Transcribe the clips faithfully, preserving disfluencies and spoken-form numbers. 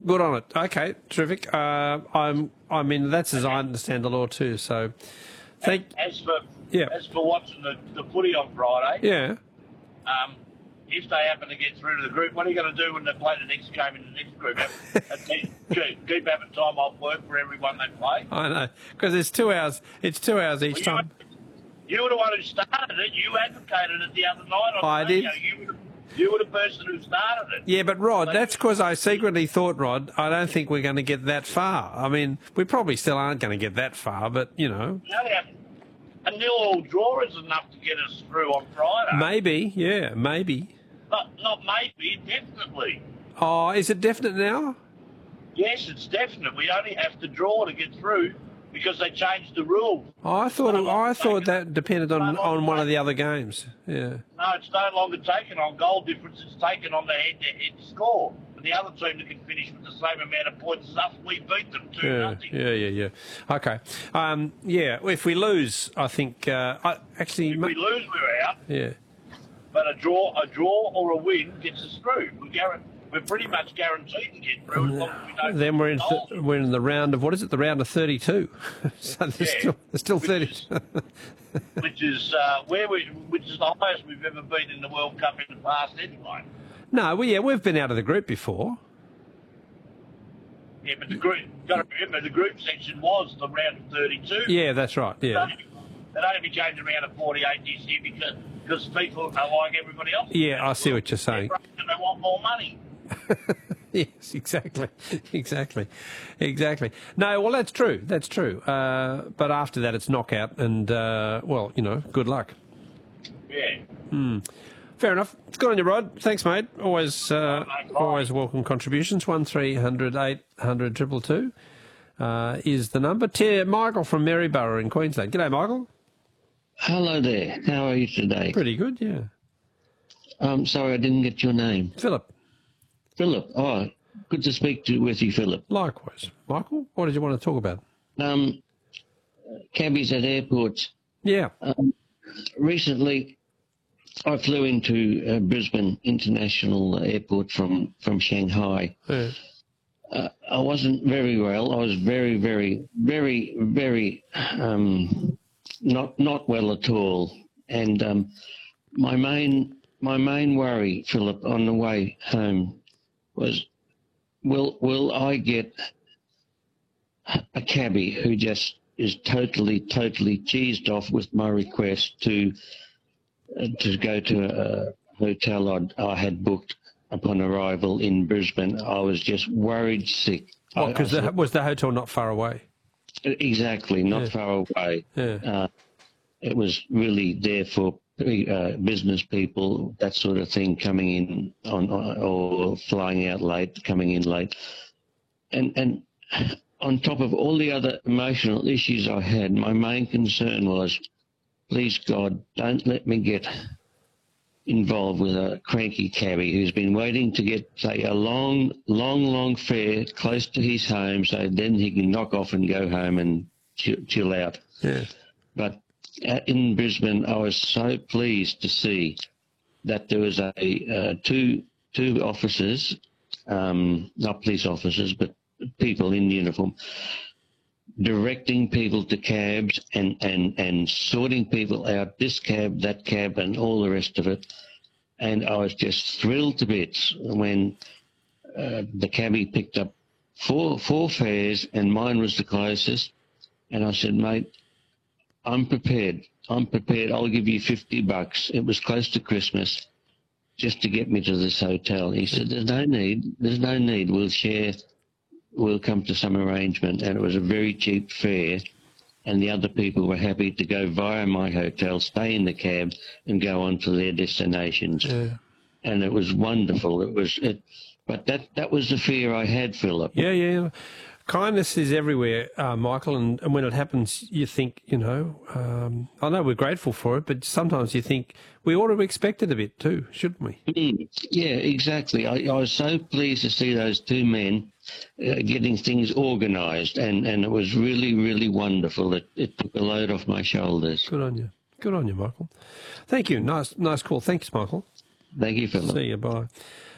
good on it. Okay, terrific. Uh, I'm. I mean, that's as I understand the law too. So, thank. As for Yeah. as for watching the, the footy on Friday, Yeah. um, if they happen to get through to the group, what are you going to do when they play the next game in the next group? Have- keep, keep keep having time off work for everyone they play. I know, because it's two hours. It's two hours each Well, time. You, you were the one who started it. You advocated it the other night on I the radio. did. You were, the, you were the person who started it. Yeah, but Rod, So- that's because I secretly thought, Rod, I don't think we're going to get that far. I mean, we probably still aren't going to get that far, but, you know. You only have, a nil-all draw is enough to get us through on Friday. Maybe, yeah, maybe. Not, not maybe, definitely. Oh, is it definite now? Yes, it's definite. We only have to draw to get through because they changed the rules. Oh, I thought No I longer thought taken- that depended on, no on longer one of the taken- other games. Yeah. No, it's no longer taken on goal difference. It's taken on the head-to-head score. And the other team that can finish with the same amount of points as us, we beat them two Yeah, nothing. yeah, yeah, yeah. Okay. Um, yeah, if we lose, I think, uh, I, actually, If ma- we lose, we're out. yeah. But a draw, a draw or a win gets us through. We're, guar- we're pretty much guaranteed to get through as long as we don't. Then we're in goals. th- we're in the round of, what is it, the round of thirty-two. So there's Yeah. still there's still Which thirty. is- which is uh, where we, which is the highest we've ever been in the World Cup in the past, anyway. No, well, yeah, we've been out of the group before. Yeah, but the group, got to remember, the group section was the round of thirty-two. Yeah, that's right. It Yeah, only, it only became the round of forty-eight this year because because people are like everybody else. Yeah, I see what you're saying. They want more money. yes, exactly, exactly, exactly. No, well, that's true. That's true. Uh, but after that, it's knockout, and uh, well, you know, good luck. Yeah. Fair enough. It's good on you, Rod. Thanks, mate. Always, uh, mate. Bye. always welcome contributions. One three hundred eight hundred triple two uh, is the number. T- Michael from Maryborough in Queensland. G'day, Michael. Hello there. How are you today? Pretty good, yeah. Um, sorry, I didn't get your name. Philip. Philip. Oh, good to speak to with you, Philip. Likewise. Michael, what did you want to talk about? Um, cabbies at airports. Yeah. Um, recently, I flew into uh, Brisbane International Airport from, from Shanghai. yeah. Uh, I wasn't very well. I was very, very, very, very um, not not well at all. And um, my main my main worry, Philip, on the way home was, will will I get a cabbie who just is totally, totally cheesed off with my request to uh, to go to a hotel I'd, I had booked upon arrival in Brisbane. I was just worried sick. Well, I- because I thought- was the hotel not far away? exactly, not Yeah. far away. Yeah. Uh, it was really there for uh, business people, that sort of thing, coming in on, on or flying out late, coming in late, and and on top of all the other emotional issues I had, my main concern was, please God, don't let me get involved with a cranky cabbie who's been waiting to get, say, a long, long, long fare close to his home, so then he can knock off and go home and chill, chill out. Yeah. But uh, in Brisbane, I was so pleased to see that there was a uh, two two officers, um, not police officers, but people in uniform, directing people to cabs and, and, and sorting people out, this cab, that cab, and all the rest of it. And I was just thrilled to bits when uh, the cabbie picked up four four fares and mine was the closest. And I said, mate, I'm prepared. I'm prepared. I'll give you fifty bucks. It was close to Christmas just to get me to this hotel. He said, there's no need. There's no need. We'll share. We'll come to some arrangement. And it was a very cheap fare. And the other people were happy to go via my hotel, stay in the cab, and go on to their destinations. Yeah. And it was wonderful. It was, it, but that that was the fear I had, Philip. Yeah, yeah. Kindness is everywhere, uh, Michael, and, and when it happens, you think, you know, um, I know we're grateful for it, but sometimes you think we ought to expect it a bit too, shouldn't we? Mm, yeah, exactly. I, I was so pleased to see those two men uh, getting things organised, and, and it was really, really wonderful. It, it took a load off my shoulders. Good on you. Good on you, Michael. Thank you. Nice, nice call. Thanks, Michael. Thank you, Philip. See you. Bye.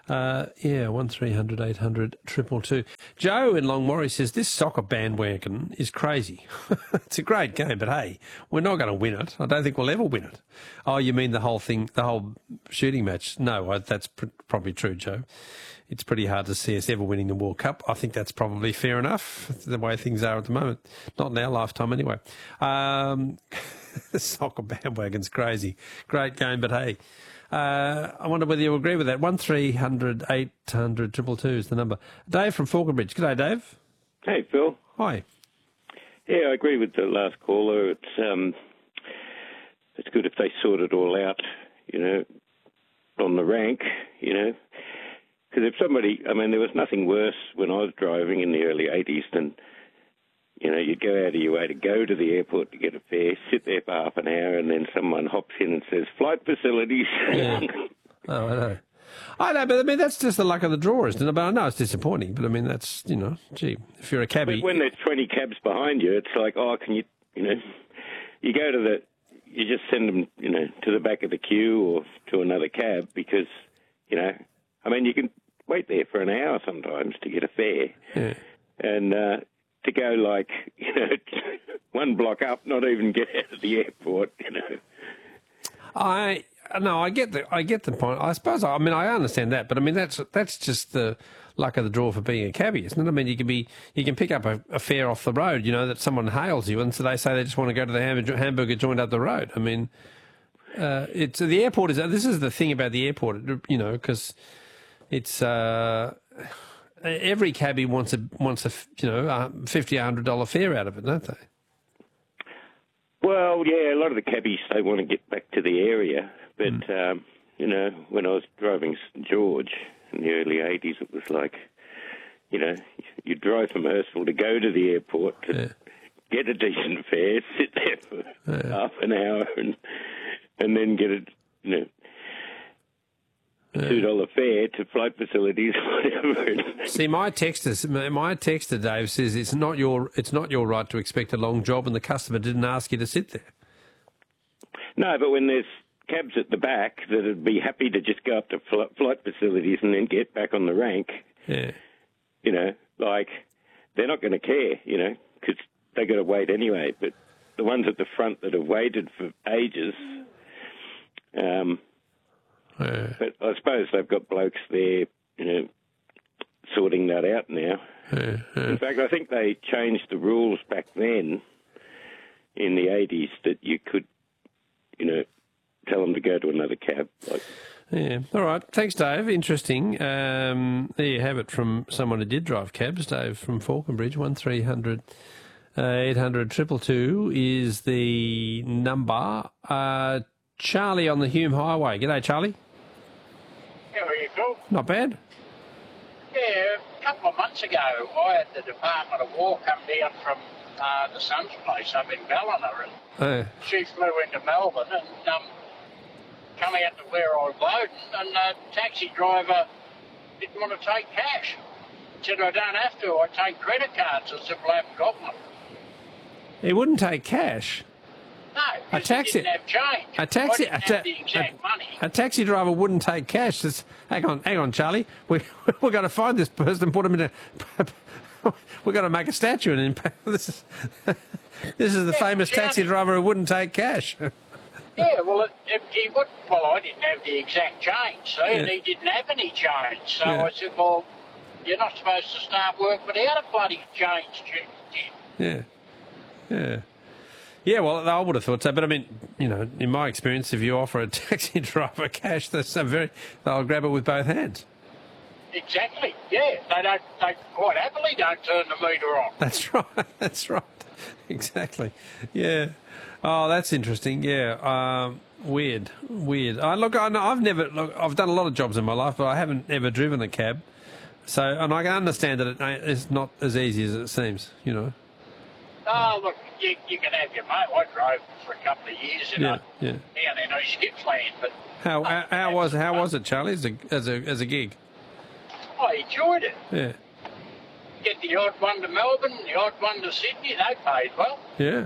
Uh, yeah, one three hundred eight hundred triple two. Joe in Longmorrie says, this soccer bandwagon is crazy. It's a great game, but hey, we're not going to win it. I don't think we'll ever win it. Oh, you mean the whole thing, the whole shooting match? No, I, that's pr- probably true, Joe. It's pretty hard to see us ever winning the World Cup. I think that's probably fair enough, the way things are at the moment. Not in our lifetime anyway. Um, the soccer bandwagon's crazy. Great game, but hey. Uh, I wonder whether you agree with that. one three hundred eight hundred two two two is the number. Dave from Falconbridge. G'day, Dave. Hey, Phil. Hi. Yeah, I agree with the last caller. It's um, it's good if they sort it all out, you know, on the rank, you know. Because if somebody, I mean, there was nothing worse when I was driving in the early eighties than, you know, you'd go out of your way to go to the airport to get a fare, sit there for half an hour, and then someone hops in and says, flight facilities. Yeah. Oh, I know. I know, but I mean, that's just the luck of the draw, isn't it? But I know it's disappointing, but I mean, that's, you know, gee, if you're a cabbie. But when there's twenty cabs behind you, it's like, oh, can you, you know, you go to the, you just send them, you know, to the back of the queue or to another cab because, you know, I mean, you can wait there for an hour sometimes to get a fare. Yeah. And, uh, to go like, you know, one block up, not even get out of the airport, you know. I no, I get the I get the point. I suppose I mean I understand that, but I mean that's that's just the luck of the draw for being a cabbie, isn't it? I mean you can be you can pick up a, a fare off the road, you know, that someone hails you, and so they say they just want to go to the hamburger, hamburger joint up the road. I mean, uh, it's the airport is this is the thing about the airport, you know, because it's. Uh, Every cabbie wants a wants a you know a fifty, a hundred dollar fare out of it, don't they? Well, yeah, a lot of the cabbies they want to get back to the area, but mm. um, you know, when I was driving St George in the early eighties, it was like, you know, you drive from Hurstville to go to the airport to yeah. get a decent fare, sit there for yeah. half an hour, and and then get a you know. Two dollar fare to flight facilities, whatever. See, my texter, my texter, Dave says it's not your it's not your right to expect a long job, and the customer didn't ask you to sit there. No, but when there's cabs at the back that'd be happy to just go up to flight facilities and then get back on the rank, yeah, you know, like they're not going to care, you know, because they got to wait anyway. But the ones at the front that have waited for ages. Um, Yeah. But I suppose they've got blokes there, you know, sorting that out now. Yeah, yeah. In fact, I think they changed the rules back then in the eighties that you could, you know, tell them to go to another cab. Like, yeah. All right. Thanks, Dave. Interesting. Um, there you have it from someone who did drive cabs. Dave from Falconbridge. One three hundred eight hundred triple two is the number. Uh, Charlie on the Hume Highway. G'day, Charlie. How are you, Phil? Not bad. Yeah, a couple of months ago, I had the Department of War come down from uh, the son's place up in Ballina, and Uh, she flew into Melbourne and um, come out to where I was loading, and the taxi driver didn't want to take cash. Said, I don't have to, I take credit cards. I said, well, I haven't got one. he wouldn't take cash. No, A taxi, didn't have change. a taxi, I didn't a, ta- have the exact a, money. a taxi driver wouldn't take cash. Just, hang on, hang on, Charlie. We we're going to find this person, and put him in a. We're going to make a statue, and impact. This is this is the Yeah, famous Charlie. taxi driver who wouldn't take cash. Yeah, well, it, it, he would. Well, I didn't have the exact change, see, and Yeah. he didn't have any change. So Yeah. I said, well, you're not supposed to start work without a bloody change, Jim. Yeah, yeah. Yeah, well, I would have thought so, but I mean, you know, in my experience, if you offer a taxi driver cash, they're so very, they'll grab it with both hands. Exactly. Yeah, they don't. They quite happily don't turn the meter on. That's right. That's right. Exactly. Yeah. Oh, that's interesting. Yeah. Um, weird. Weird. I look. I know, I've never. Look, I've done a lot of jobs in my life, but I haven't ever driven a cab. So, and I can understand that it, it's not as easy as it seems. You know. Oh, look, you, you can have your mate. I drove for a couple of years, you Yeah. know, Yeah. down in East Gippsland, but How how, how was how was it, Charlie? As a as a as a gig. I enjoyed it. Yeah. Get the odd one to Melbourne, the odd one to Sydney. They paid well. Yeah.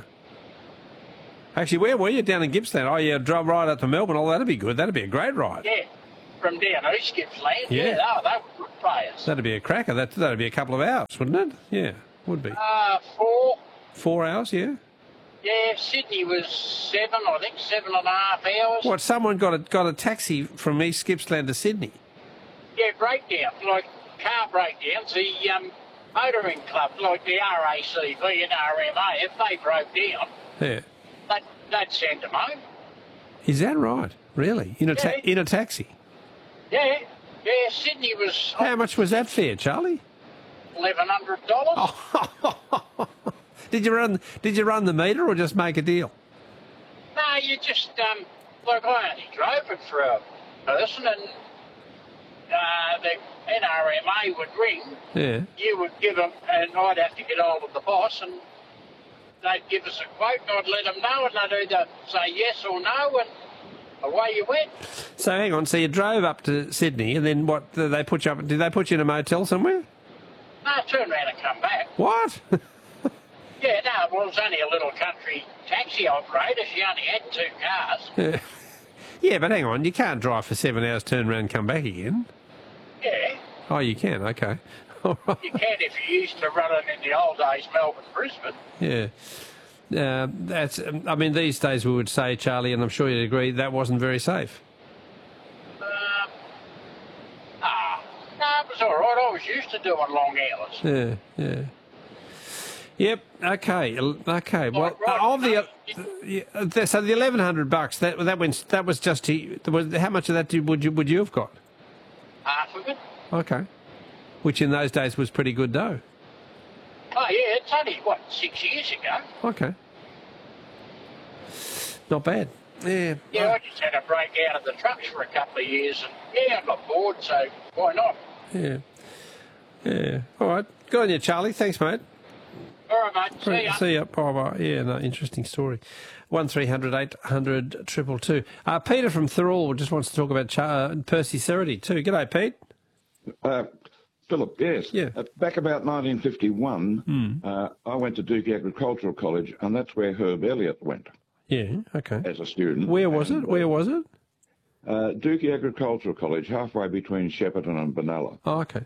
Actually, where were you? Down in Gippsland. Oh, yeah, drive right up to Melbourne. Oh, that'd be good. That'd be a great ride. Yeah. from down east, Gippsland. Yeah. Yeah, oh, they were good players. That'd be a cracker. That, that'd be a couple of hours, wouldn't it? Yeah, would be. Uh, four. Four hours, yeah? Yeah, Sydney was seven, I think, seven and a half hours. What, someone got a, got a taxi from East Gippsland to Sydney? Yeah, breakdowns, like car breakdowns. The um, motoring club, like the R A C V and R M A, if they broke down, Yeah. they'd, they'd send them home. Is that right? Really? In a, ta- Yeah. in a taxi? Yeah, yeah, Sydney was How much was that fare, Charlie? eleven hundred dollars. Oh. Did you run? Did you run the meter or just make a deal? No, you just, um, like I only drove it for a person, and uh, the N R M A would ring. Yeah. You would give them, and I'd have to get hold of the boss, and they'd give us a quote, and I'd let them know, and they'd either say yes or no, and away you went. So hang on. So you drove up to Sydney, and then what? Did they put you up? Did they put you in a motel somewhere? No, turn around and come back. What? Yeah, no, well, it was only a little country taxi operator. She only had two cars. Yeah. Yeah, but hang on. You can't drive for seven hours, turn around, and come back again. Yeah, Oh, you can. Okay. All right. you can if you used to run it in the old days, Melbourne, Brisbane. Yeah. Uh, that's. um, I mean, these days we would say, Charlie, and I'm sure you'd agree, that wasn't very safe. Um, ah, no, it was all right. I was used to doing long hours. Yeah. Yeah. Yep. Okay. el- Okay. Well, right, of the no, uh, yeah, so the eleven hundred bucks that that went that was just to, was how much of that did, would you would you have got? Half of it. Okay. Which in those days was pretty good dough. Oh, yeah, it's only, what, six years ago? Okay. Not bad. Yeah. Yeah, I just had a break out of the trucks for a couple of years, and yeah, I got bored, so why not? Yeah. Yeah. All right. Good on you, Charlie. Thanks, mate. All right, mate, see ya. See ya. Bye bye. Yeah, no, interesting story. One three hundred eight hundred triple two. Uh, Peter from Thirroul just wants to talk about Char- uh, Percy Cerity too. G'day, Pete. Uh, Philip, yes. Yeah. Uh, back about nineteen fifty-one, Hmm. uh, I went to Duke Agricultural College, and that's where Herb Elliott went Yeah. Okay. as a student. Where was And, it? Where was it? Uh, Duke Agricultural College, halfway between Shepparton and Benalla. Oh, okay.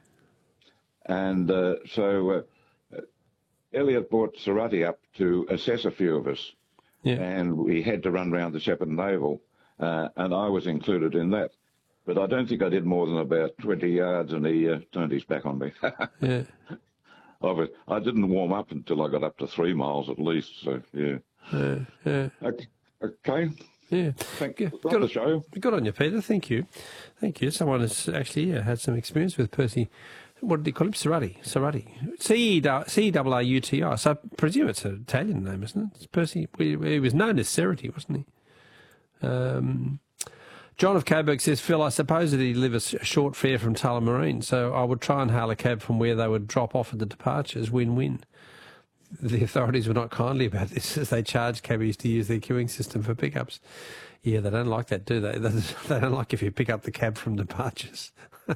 And uh, so uh, uh, Elliott brought Cerati up to assess a few of us, Yeah. and we had to run round the Shepparton Oval, uh, and I was included in that. But I don't think I did more than about twenty yards, and he uh, turned his back on me. Yeah. I, was, I didn't warm up until I got up to three miles at least, so yeah. Yeah. Yeah. Okay. okay. Yeah. Thank Yeah, you. Love good, the show. good on you, Peter. Thank you. Thank you. Someone has actually yeah, had some experience with Percy. What did he call him? Cerati. Cerati. C E R R U T I. So I presume it's an Italian name, isn't it? It's Percy. He was known as Cerati, wasn't he? Um, John of Coburg says, Phil, I suppose that he'd live a s- a short fare from Tullamarine, so I would try and hail a cab from where they would drop off at the departures. Win-win. The authorities were not kindly about this as they charged cabbies to use their queuing system for pickups. Yeah, they don't like that, do they? They don't like if you pick up the cab from departures.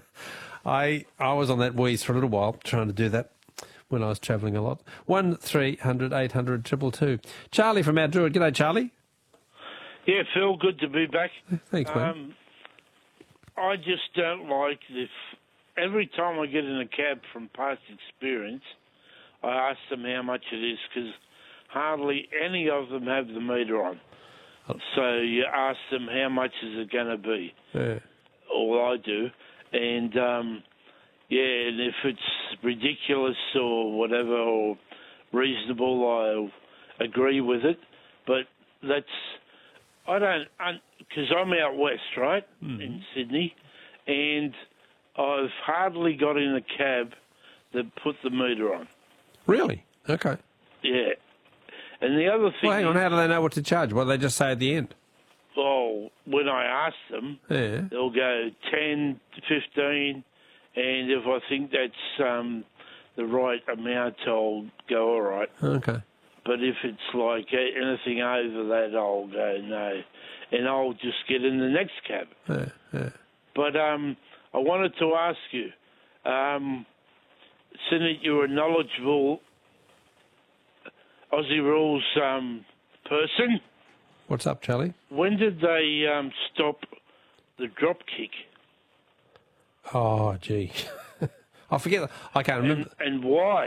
I I was on that wheeze for a little while trying to do that when I was travelling a lot. One three hundred eight hundred triple two. Charlie from Mount Druitt. G'day, Charlie. Yeah, Phil, good to be back. Thanks, mate. Um, I just don't like if every time I get in a cab from past experience, I ask them how much it is because hardly any of them have the meter on. So you ask them how much is it going to be. Yeah. All I do. And, um, yeah, and if it's ridiculous or whatever or reasonable, I'll agree with it. But that's... I don't, because I'm out west, right, mm. in Sydney, and I've hardly got in a cab that put the meter on. Really? Okay. Yeah. And the other thing... Well, hang on, how do they know what to charge? What do they just say at the end? Well, when I ask them, yeah. they'll go ten, fifteen, and if I think that's um, the right amount, I'll go, all right. Okay. But if it's like anything over that, I'll go no. And I'll just get in the next cab. Yeah, yeah. But um, I wanted to ask you, um, seeing that you're a knowledgeable Aussie Rules um, person. What's up, Charlie? When did they um, stop the drop kick? Oh, gee. I forget. I can't remember. And, and why?